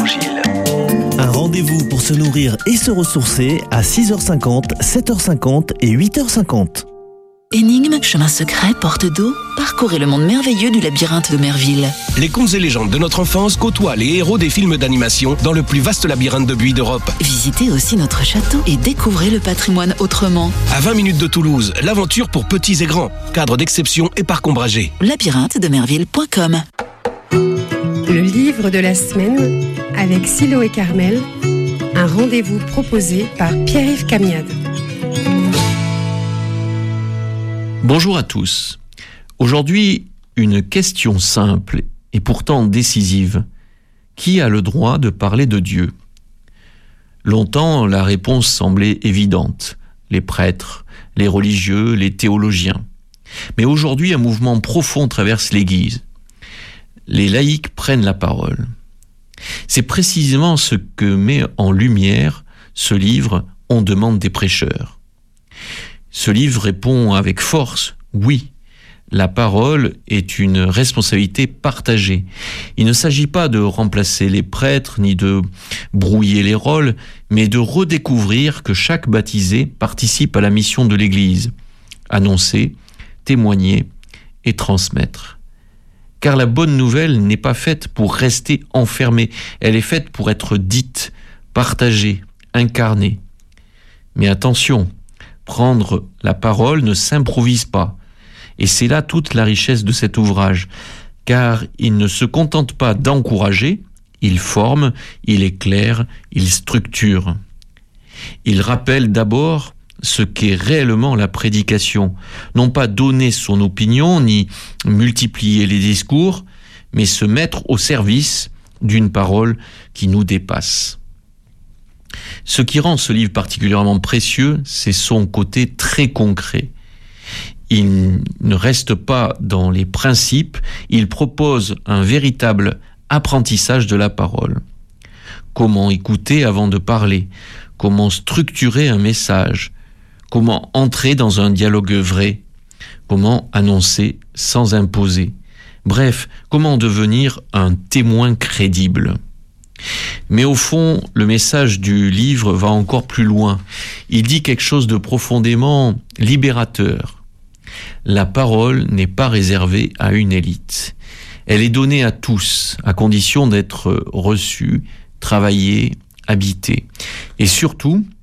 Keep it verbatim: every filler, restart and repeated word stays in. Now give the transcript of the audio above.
l'Évangile. Un rendez-vous pour se nourrir et se ressourcer à six heures cinquante, sept heures cinquante et huit heures cinquante. Énigme, chemin secret, porte d'eau, parcourez le monde merveilleux du labyrinthe de Merville. Les contes et légendes de notre enfance côtoient les héros des films d'animation dans le plus vaste labyrinthe de buis d'Europe. Visitez aussi notre château et découvrez le patrimoine autrement. À vingt minutes de Toulouse, l'aventure pour petits et grands. Cadre d'exception et parc ombragé. labyrinthe de merville point com. Le livre de la semaine avec Silo et Carmel, un rendez-vous proposé par Pierre-Yves Camiade. Bonjour à tous. Aujourd'hui, une question simple et pourtant décisive. Qui a le droit de parler de Dieu ? Longtemps, la réponse semblait évidente. Les prêtres, les religieux, les théologiens. Mais aujourd'hui, un mouvement profond traverse l'Église. Les laïcs prennent la parole. C'est précisément ce que met en lumière ce livre « On demande des prêcheurs ». Ce livre répond avec force, oui, la parole est une responsabilité partagée. Il ne s'agit pas de remplacer les prêtres ni de brouiller les rôles, mais de redécouvrir que chaque baptisé participe à la mission de l'Église, annoncer, témoigner et transmettre. Car la bonne nouvelle n'est pas faite pour rester enfermée, elle est faite pour être dite, partagée, incarnée. Mais attention, prendre la parole ne s'improvise pas. Et c'est là toute la richesse de cet ouvrage, car il ne se contente pas d'encourager, il forme, il éclaire, il structure. Il rappelle d'abord ce qu'est réellement la prédication, non pas donner son opinion, ni multiplier les discours, mais se mettre au service d'une parole qui nous dépasse. Ce qui rend ce livre particulièrement précieux, c'est son côté très concret. Il ne reste pas dans les principes, il propose un véritable apprentissage de la parole. Comment écouter avant de parler ? Comment structurer un message ? Comment entrer dans un dialogue vrai ? Comment annoncer sans imposer ? Bref, comment devenir un témoin crédible ? Mais au fond, le message du livre va encore plus loin. Il dit quelque chose de profondément libérateur. La parole n'est pas réservée à une élite. Elle est donnée à tous, à condition d'être reçue, travaillée, habitée. Et surtout,